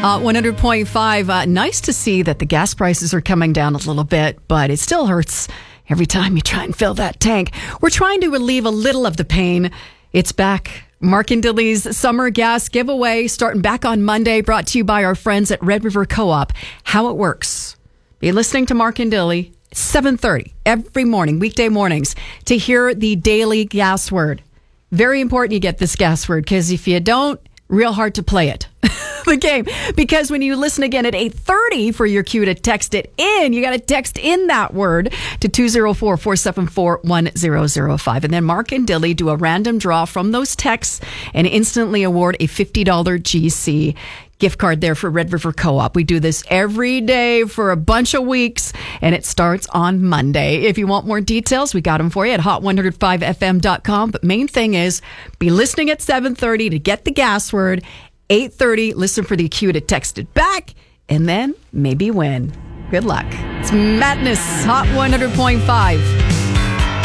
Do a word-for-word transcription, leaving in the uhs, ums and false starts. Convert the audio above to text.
Uh, one hundred point five. Uh, nice to see that the gas prices are coming down a little bit, but it still hurts every time you try and fill that tank. We're trying to relieve a little of the pain. It's back. Mark and Dilly's summer gas giveaway starting back on Monday, brought to you by our friends at Red River Co-op. How it works. Be listening to Mark and Dilly seven thirty every morning, weekday mornings, to hear the daily gas word. Very important you get this gas word, because if you don't, real hard to play it. The game. Because when you listen again at eight thirty for your cue to text it in, you got to text in that word to two oh four, four seven four, one oh oh five. And then Mark and Dilly do a random draw from those texts and instantly award a fifty dollars G C gift card there for Red River Co-op. We do this every day for a bunch of weeks, and it starts on Monday. If you want more details, we got them for you at hot one oh five f m dot com. But main thing is, be listening at seven thirty to get the gas word. eight thirty, listen for the cue to text it back, and then maybe win. Good luck. It's madness. Hot one hundred point five.